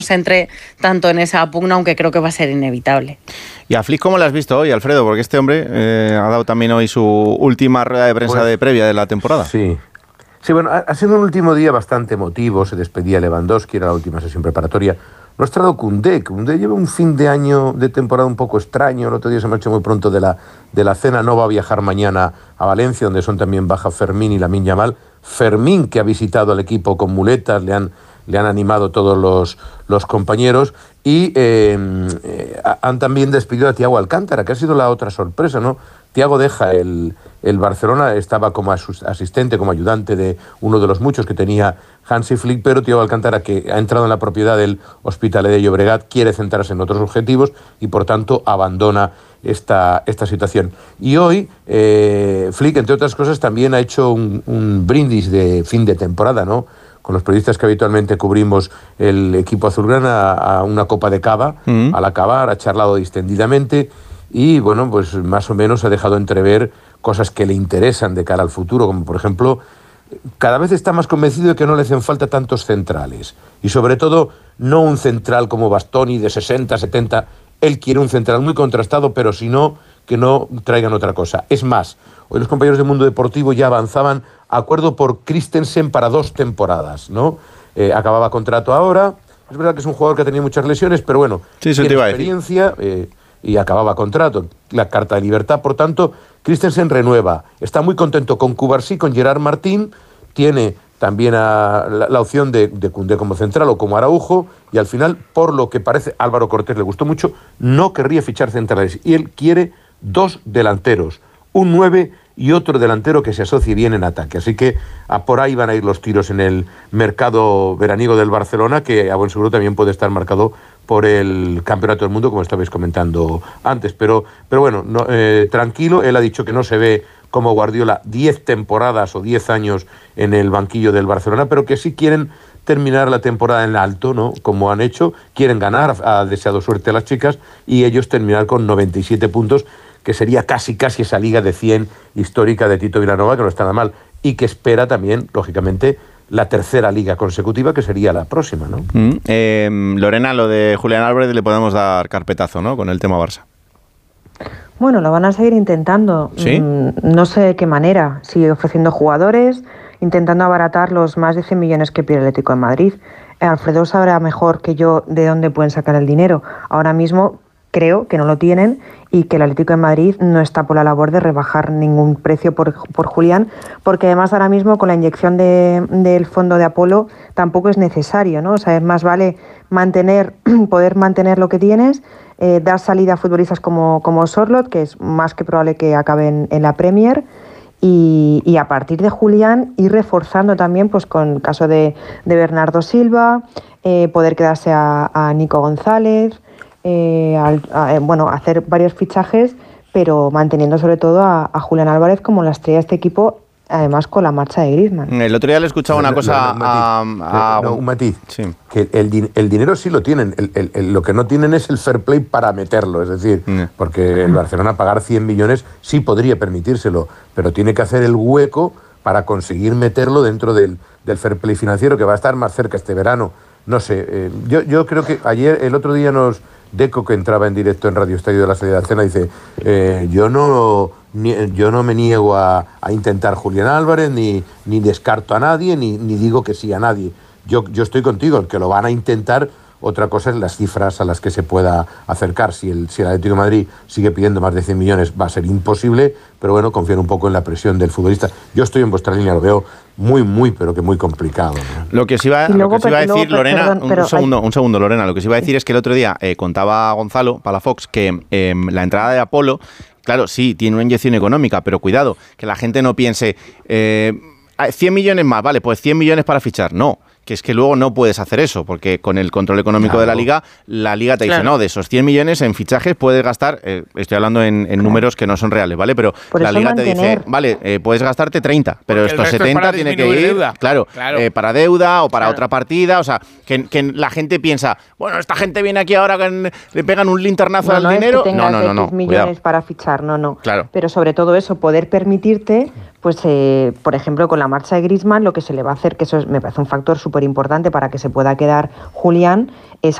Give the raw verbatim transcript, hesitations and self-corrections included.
se entre tanto en esa pugna, aunque creo que va a ser inevitable. ¿Y a Flick cómo lo has visto hoy, Alfredo? Porque este hombre eh, ha dado también hoy su última rueda de prensa pues, de previa de la temporada. Sí. Sí, bueno, ha, ha sido un último día bastante emotivo. Se despedía Lewandowski, era la última sesión preparatoria. No ha estado Koundé. Koundé lleva un fin de año de temporada un poco extraño. El otro día se marchó muy pronto de la, de la cena. No va a viajar mañana a Valencia, donde son también baja Fermín y Lamine Yamal. Fermín, que ha visitado al equipo con muletas, le han, le han animado todos los, los compañeros. Y eh, eh, han también despedido a Thiago Alcántara, que ha sido la otra sorpresa, ¿no? Thiago deja el, el Barcelona, estaba como asistente, como ayudante de uno de los muchos que tenía Hansi Flick, pero Thiago Alcántara, que ha entrado en la propiedad del Hospitalet de Llobregat, quiere centrarse en otros objetivos y por tanto abandona esta, esta situación. Y hoy eh, Flick, entre otras cosas, también ha hecho un, un brindis de fin de temporada, ¿no? Con los periodistas que habitualmente cubrimos el equipo azulgrana, a, a una copa de cava, mm. al acabar, ha charlado distendidamente. Y, bueno, pues más o menos ha dejado entrever cosas que le interesan de cara al futuro, como por ejemplo, cada vez está más convencido de que no le hacen falta tantos centrales. Y sobre todo, no un central como Bastoni de sesenta, setenta. Él quiere un central muy contrastado, pero si no, que no traigan otra cosa. Es más, hoy los compañeros del Mundo Deportivo ya avanzaban a acuerdo por Christensen para dos temporadas, ¿no? Eh, acababa contrato ahora. Es verdad que es un jugador que ha tenido muchas lesiones, pero bueno, sí, tiene experiencia... Eh, y acababa contrato, la carta de libertad. Por tanto, Christensen renueva. Está muy contento con Cubarsí, con Gerard Martín. Tiene también a la, la opción de, de Koundé como central o como Araujo. Y al final, por lo que parece, Álvaro Cortés le gustó mucho, no querría fichar centrales. Y él quiere dos delanteros, un nueve y otro delantero que se asocie bien en ataque. Así que a por ahí van a ir los tiros en el mercado veraniego del Barcelona, que a buen seguro también puede estar marcado por el Campeonato del Mundo, como estabais comentando antes. Pero, pero bueno, no, eh, tranquilo, él ha dicho que no se ve como Guardiola diez temporadas o diez años en el banquillo del Barcelona, pero que sí quieren terminar la temporada en alto, ¿no? Como han hecho, quieren ganar, ha deseado suerte a las chicas, y ellos terminar con noventa y siete puntos, que sería casi casi esa liga de cien histórica de Tito Vilanova, que no está nada mal, y que espera también, lógicamente, la tercera liga consecutiva, que sería la próxima, ¿no? Mm, eh, Lorena, lo de Julián Álvarez le podemos dar carpetazo, ¿no? Con el tema Barça. Bueno, lo van a seguir intentando. ¿Sí? Mm, no sé de qué manera. Sigue ofreciendo jugadores, intentando abaratar los más de cien millones que pide el Atlético de Madrid. Alfredo sabrá mejor que yo de dónde pueden sacar el dinero. Ahora mismo creo que no lo tienen y que el Atlético de Madrid no está por la labor de rebajar ningún precio por, por Julián, porque además ahora mismo con la inyección de, del fondo de Apolo tampoco es necesario, ¿no? O sea, es más vale mantener, poder mantener lo que tienes, eh, dar salida a futbolistas como, como Sorloth, que es más que probable que acaben en la Premier, y, y a partir de Julián ir reforzando también, pues con el caso de, de Bernardo Silva, eh, poder quedarse a, a Nico González. Eh, al, a, eh, bueno, hacer varios fichajes, pero manteniendo sobre todo a, a Julián Álvarez como la estrella de este equipo, además con la marcha de Griezmann. El otro día le escuchaba una cosa no, no, a, a... No, un matiz, sí. Que el, el dinero sí lo tienen, el, el, el, lo que no tienen es el fair play para meterlo, es decir, mm. porque el Barcelona pagar cien millones sí podría permitírselo, pero tiene que hacer el hueco para conseguir meterlo dentro del, del fair play financiero, que va a estar más cerca este verano. No sé, eh, yo, yo creo que ayer, el otro día nos... Deco, que entraba en directo en Radio Estadio de la salida de la cena, dice, eh, yo no ni, yo no me niego a, a intentar Julián Álvarez, ni, ni descarto a nadie, ni, ni digo que sí a nadie. Yo, yo estoy contigo, el que lo van a intentar. Otra cosa es las cifras a las que se pueda acercar. Si el, si el Atlético de Madrid sigue pidiendo más de cien millones, va a ser imposible, pero bueno, confío un poco en la presión del futbolista. Yo estoy en vuestra línea, lo veo muy, muy, pero que muy complicado, ¿no? Lo que os iba, lo que os iba a decir, luego, Lorena, perdón, un, un, segundo, hay... un segundo, Lorena, lo que os iba a decir es que el otro día eh, contaba Gonzalo Palafox que eh, la entrada de Apolo, claro, sí, tiene una inyección económica, pero cuidado, que la gente no piense, eh, cien millones más, vale, pues cien millones para fichar, no. Que es que luego no puedes hacer eso, porque con el control económico claro. de la Liga, la Liga te dice, claro. no, de esos cien millones en fichajes puedes gastar, eh, estoy hablando en, en números que no son reales, ¿vale? Pero Por la Liga mantener. te dice, vale, eh, puedes gastarte treinta, pero porque estos setenta tiene que ir, deuda. claro, claro. Eh, para deuda o para claro. otra partida, o sea, que, que la gente piensa, bueno, esta gente viene aquí ahora que le pegan un linternazo no, al no dinero. Es que no, no, no, no. millones Cuidado. para fichar, no, no. Claro. Pero sobre todo eso, poder permitirte pues eh, por ejemplo con la marcha de Griezmann lo que se le va a hacer, que eso es, me parece un factor súper importante para que se pueda quedar Julián, es